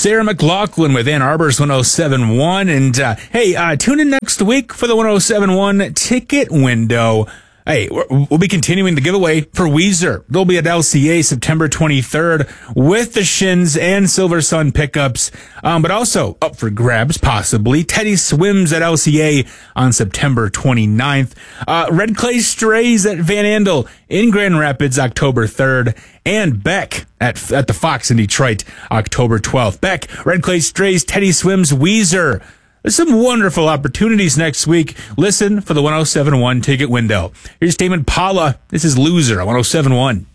Sarah McLaughlin with Ann Arbor's 107.1. And tune in next week for the 107.1 ticket window. Hey, we'll be continuing the giveaway for Weezer. They'll be at LCA September 23rd with the Shins and Silver Sun pickups. But also up for grabs, possibly, Teddy Swims at LCA on September 29th. Red Clay Strays at Van Andel in Grand Rapids, October 3rd. And Beck at the Fox in Detroit, October 12th. Beck, Red Clay Strays, Teddy Swims, Weezer. There's some wonderful opportunities next week. Listen for the 107.1 ticket window. Here's Tame Impala. This is Loser on 107.1.